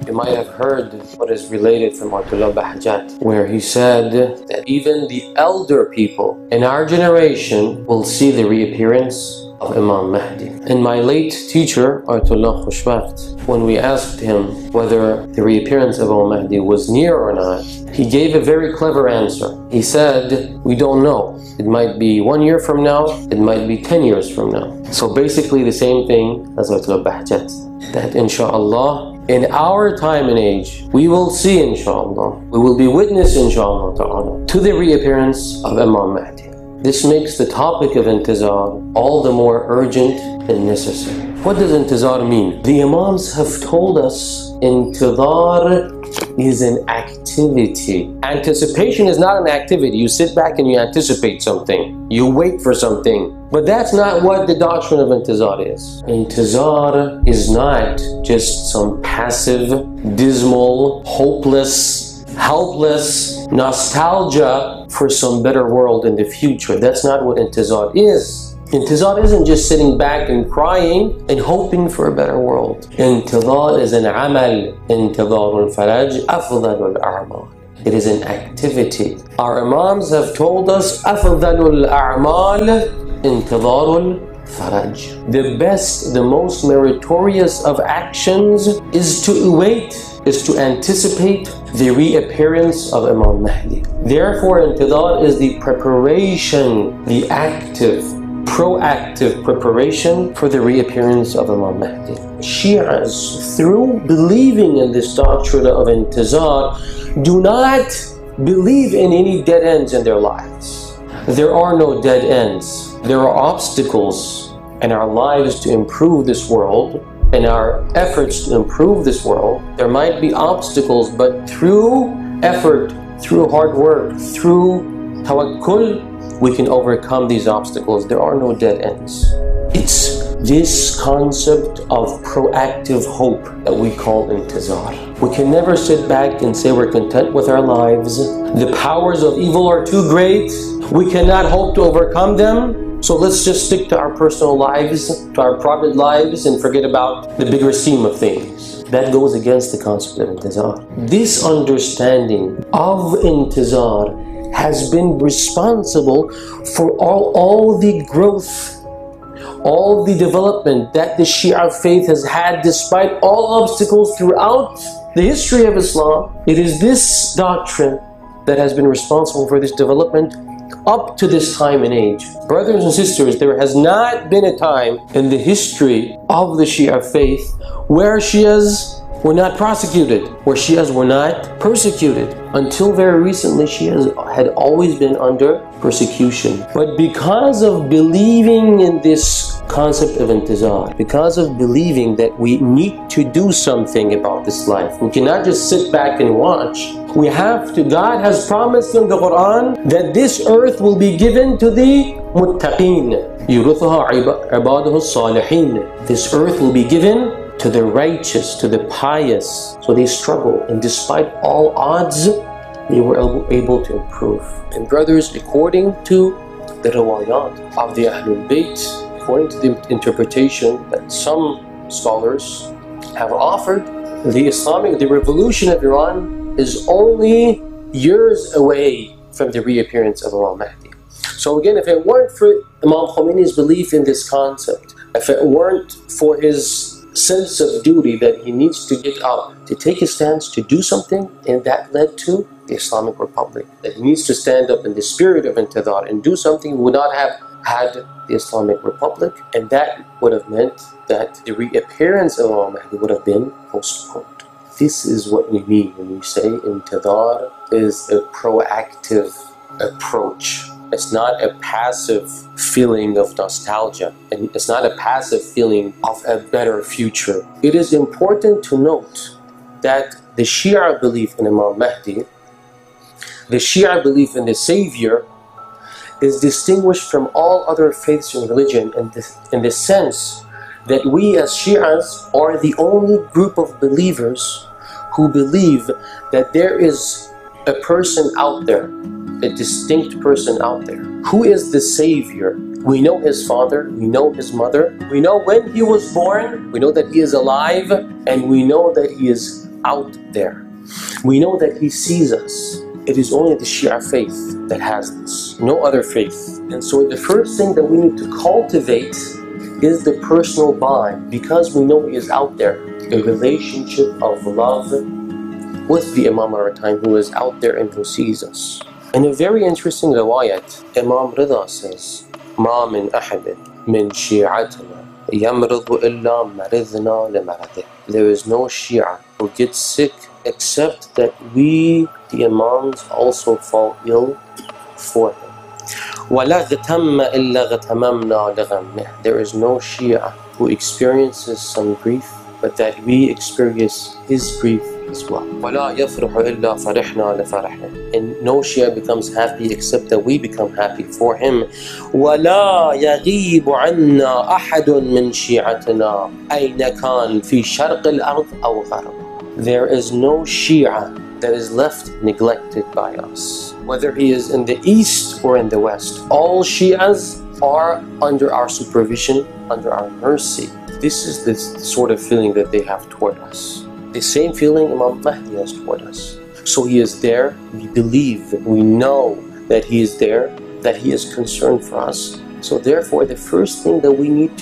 You might have heard what is related from Ayatollah Bahjat, where he said that even the elder people in our generation will see the reappearance of Imam Mahdi. And my late teacher, Ayatollah Khushbakht, when we asked him whether the reappearance of Imam Mahdi was near or not, he gave a very clever answer. He said, we don't know. It might be 1 year from now, it might be 10 years from now. So basically the same thing as Ayatollah Bahjat, that inshallah, in our time and age, we will see inshallah, we will be witness inshallah ta'ala to the reappearance of Imam Mahdi. This makes the topic of intizar all the more urgent and necessary. What does intizar mean? The Imams have told us intizar is an activity. Anticipation is not an activity. You sit back and you anticipate something. You wait for something. But that's not what the doctrine of intizar is. Intizar is not just some passive, dismal, hopeless, helpless nostalgia for some better world in the future. That's not what intizar is. Intizar isn't just sitting back and crying and hoping for a better world. Intizar is an amal. Intizar al-faraj afdal al-a'mal. It is an activity. Our Imams have told us afdal al-a'mal intizar al-faraj. The best, the most meritorious of actions is to await, is to anticipate the reappearance of Imam Mahdi. Therefore, intizar is the preparation, the active, proactive preparation for the reappearance of Imam Mahdi. Shias, through believing in this doctrine of intizar, do not believe in any dead ends in their lives. There are no dead ends. There are obstacles in our lives to improve this world, in our efforts to improve this world. There might be obstacles, but through effort, through hard work, through tawakkul, we can overcome these obstacles. There are no dead ends. It's this concept of proactive hope that we call intizar. We can never sit back and say we're content with our lives. The powers of evil are too great. We cannot hope to overcome them. So let's just stick to our personal lives, to our private lives, and forget about the bigger scheme of things. That goes against the concept of intizar. This understanding of intizar has been responsible for all the growth, all the development that the Shia faith has had despite all obstacles throughout the history of Islam. It is this doctrine that has been responsible for this development up to this time and age. Brothers and sisters, there has not been a time in the history of the Shia faith where Shias were not prosecuted, where Shias were not persecuted. Until very recently, Shias had always been under persecution. But because of believing in this concept of intizar, because of believing that we need to do something about this life, we cannot just sit back and watch. We have to. God has promised in the Quran that this earth will be given to the muttaqeen. يُرِثُهَا عِبَادُهُ الصَّالِحِينَ. This earth will be given to the righteous, to the pious. So they struggle, and despite all odds, they were able to improve. And brothers, according to the riwayat of the Ahlul Bayt, according to the interpretation that some scholars have offered, the revolution of Iran is only years away from the reappearance of Imam Mahdi. So again, if it weren't for Imam Khomeini's belief in this concept, if it weren't for his sense of duty that he needs to get up to take a stance to do something, and that led to the Islamic Republic, that he needs to stand up in the spirit of intizar and do something, he would not have had the Islamic Republic, and that would have meant that the reappearance of Imam Mahdi would have been postponed. This is what we mean when we say intizar is a proactive approach. It's not a passive feeling of nostalgia, and it's not a passive feeling of a better future. It is important to note that the Shia belief in Imam Mahdi, the Shia belief in the Savior, is distinguished from all other faiths and religion in the sense that we as Shias are the only group of believers who believe that there is a person out there, a distinct person out there. Who is the Savior? We know his father, we know his mother, we know when he was born, we know that he is alive, and we know that he is out there. We know that he sees us. It is only the Shia faith that has this, no other faith. And so the first thing that we need to cultivate is the personal bond, because we know he is out there. A relationship of love with the Imam of our time, who is out there and who sees us. In a very interesting riwayat, Imam Rida says, "Ma min ahadin min shi'atina yamridu illa maridna limaradihi." There is no Shia who gets sick except that we, the Imams, also fall ill for him. وَلَا غَتَمَّ إِلَّا غَتَمَمْنَا لِغَمِّهِ. There is no Shia who experiences some grief, but that we experience his grief as well. وَلَا يَفْرُحُ إِلَّا فَرِحْنَا لِفَرَحِهِ. And no Shia becomes happy except that we become happy for him. وَلَا يَغِيبُ عَنَّا أَحَدٌ مِّن شِيعَتِنَا أَيْنَ كَانَ فِي شَرْقِ الْأَرْضِ أَوْ غَرْبِ. There is no Shia that is left neglected by us, whether he is in the east or in the west. All Shias are under our supervision, under our mercy. This is the sort of feeling that they have toward us. The same feeling Imam Mahdi has toward us. So he is there, we believe, we know that he is there, that he is concerned for us. So therefore, the first thing that we need